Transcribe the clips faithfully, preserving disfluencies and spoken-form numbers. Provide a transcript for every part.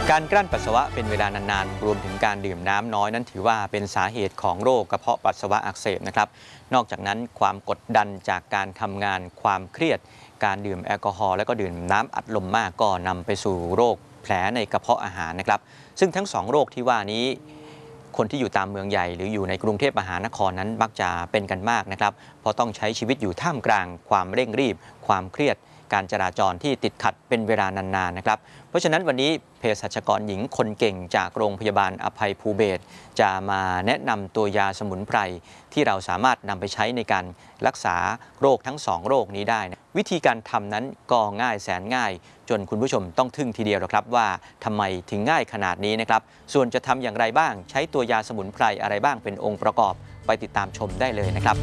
การกลั้นปัสสาวะเป็นเวลานานๆรวมถึงการดื่มน้ำน้อยนั้นถือว่าเป็นสาเหตุของโรคกระเพาะปัสสาวะอักเสบนะครับนอกจากนั้นความกดดันจากการทำงานความเครียดการดื่มแอลกอฮอล์และก็ดื่มน้ำอัดลมมากก็นำไปสู่โรคแผลในกระเพาะอาหารนะครับซึ่งทั้งสองโรคที่ว่านี้คนที่อยู่ตามเมืองใหญ่หรืออยู่ในกรุงเทพมหานครนั้นมักจะเป็นกันมากนะครับเพราะต้องใช้ชีวิตอยู่ท่ามกลางความเร่งรีบความเครียดการจราจรที่ติดขัดเป็นเวลานานๆนะครับเพราะฉะนั้นวันนี้เภสัชกรหญิงคนเก่งจากโรงพยาบาลอภัยภูเบศรจะมาแนะนำตัวยาสมุนไพรที่เราสามารถนำไปใช้ในการรักษาโรคทั้งสองโรคนี้ได้นะวิธีการทำนั้นก็ง่ายแสนง่ายจนคุณผู้ชมต้องทึ่งทีเดียวนะครับว่าทำไมถึงง่ายขนาดนี้นะครับส่วนจะทำอย่างไรบ้างใช้ตัวยาสมุนไพรอะไรบ้างเป็นองค์ประกอบไปติดตามชมได้เลยนะครับ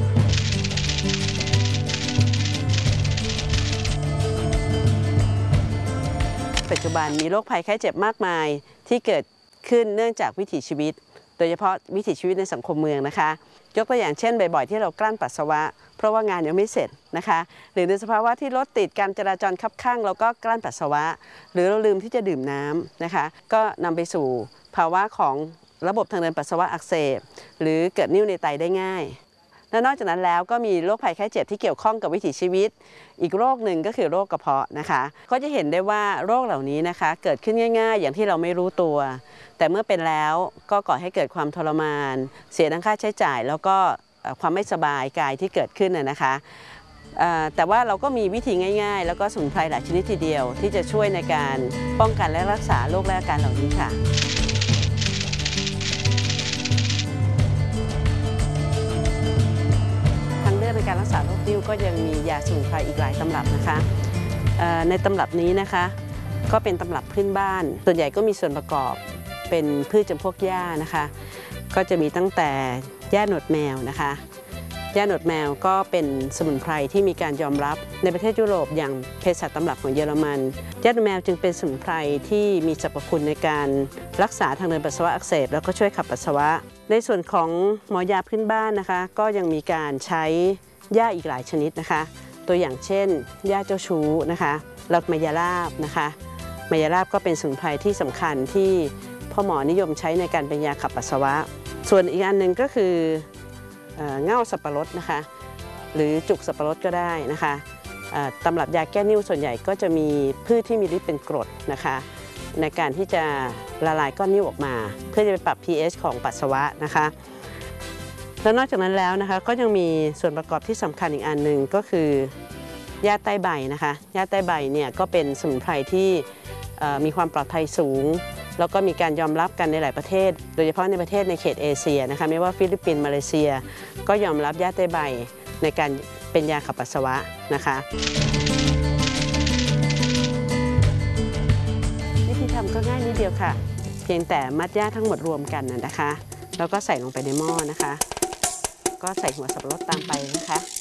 ปัจจุบันมีโรคภัยไข้เจ็บมากมายที่เกิดขึ้นเนื่องจากวิถีชีวิตโดยเฉพาะวิถีชีวิตในสังคมเมืองนะคะยกตัวอย่างเช่นบ่อยๆที่เรากลั้นปัสสาวะเพราะว่างานยังไม่เสร็จนะคะหรือในสภาวะที่รถติดการจราจรคับข้างเราก็กลั้นปัสสาวะหรือเราลืมที่จะดื่มน้ำนะคะก็นำไปสู่ภาวะของระบบทางเดินปัสสาวะอักเสบหรือเกิดนิ่วในไตได้ง่ายและนอกจากนั้นแล้วก็มีโรคภัยไข้เจ็บที่เกี่ยวข้องกับวิถีชีวิตอีกโรคหนึ่งก็คือโรคกระเพาะนะคะก็จะเห็นได้ว่าโรคเหล่านี้นะคะเกิดขึ้นง่ายๆอย่างที่เราไม่รู้ตัวแต่เมื่อเป็นแล้วก็ก่อให้เกิดความทรมานเสียทั้งค่าใช้จ่ายแล้วก็ความไม่สบายกายที่เกิดขึ้นนะคะแต่ว่าเราก็มีวิธีง่ายๆแล้วก็สมุนไพรหลายชนิดทีเดียวที่จะช่วยในการป้องกันและรักษาโรคและอาการเหล่านี้ค่ะในการรักษาโรคนิ่วก็ยังมียาสมุนไพรอีกหลายตำรับนะคะในตำรับนี้นะคะก็เป็นตำรับพื้นบ้านส่วนใหญ่ก็มีส่วนประกอบเป็นพืชจำพวกหญ้านะคะก็จะมีตั้งแต่หญ้าหนวดแมวนะคะหญ้าหนวดแมวก็เป็นสมุนไพรที่มีการยอมรับในประเทศยุโรปอย่างเภสัชตำรับของเยอรมันหญ้าหนวดแมวจึงเป็นสมุนไพรที่มีสรรพคุณในการรักษาทางเดินปัสสาวะอักเสบแล้วก็ช่วยขับปัสสาวะในส่วนของหมอยาพื้นบ้านนะคะก็ยังมีการใช้หญ้าอีกหลายชนิดนะคะตัวอย่างเช่นหญ้าเจ้าชู้นะคะหลักมายาลาบนะคะมายาลาบก็เป็นสมุนไพรที่สำคัญที่พ่อหมอนิยมใช้ในการเป็นยาขับปัสสาวะส่วนอีกอันหนึ่งก็คือเง่าสับปะรดนะคะหรือจุกสับปะรดก็ได้นะคะตำรับยาแก้นิ่วส่วนใหญ่ก็จะมีพืชที่มีฤทธิ์เป็นกรดนะคะในการที่จะละลายก้อนนิ่วออกมาเพื่อจะไปปรับ pH ของปัสสาวะนะคะแล้วนอกจากนั้นแล้วนะคะก็ยังมีส่วนประกอบที่สำคัญอีกอันหนึ่งก็คือหญ้าใต้ใบนะคะหญ้าใต้ใบเนี่ยก็เป็นสมุนไพรที่มีความปลอดภัยสูงแล้วก็มีการยอมรับกันในหลายประเทศโดยเฉพาะในประเทศในเขตเอเชียนะคะไม่ว่าฟิลิปปินส์มาเลเซียก็ยอมรับหญ้าใต้ใบในการเป็นยาขับปัสสาวะนะคะวิธีทำก็ง่ายนิดเดียวค่ะเพียงแต่มัดหญ้าทั้งหมดรวมกันนะคะแล้วก็ใส่ลงไปในหม้อนะคะก็ใส่หัวสับปะรดตามไปนะคะ